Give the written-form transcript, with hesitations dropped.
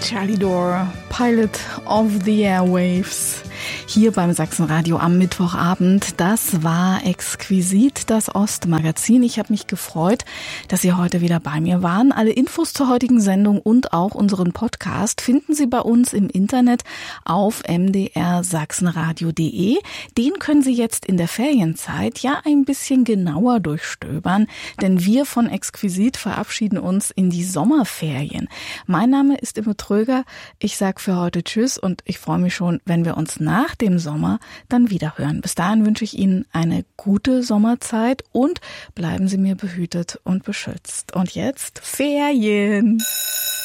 Charlie Dore, Pilot of the Airwaves. Hier beim Sachsenradio am Mittwochabend. Das war Exquisit, das Ostmagazin. Ich habe mich gefreut, dass Sie heute wieder bei mir waren. Alle Infos zur heutigen Sendung und auch unseren Podcast finden Sie bei uns im Internet auf mdrsachsenradio.de. Den können Sie jetzt in der Ferienzeit ja ein bisschen genauer durchstöbern, denn wir von Exquisit verabschieden uns in die Sommerferien. Mein Name ist Imme Tröger. Ich sage für heute Tschüss und ich freue mich schon, wenn wir uns nach dem Sommer dann wieder hören. Bis dahin wünsche ich Ihnen eine gute Sommerzeit und bleiben Sie mir behütet und beschützt. Und jetzt Ferien!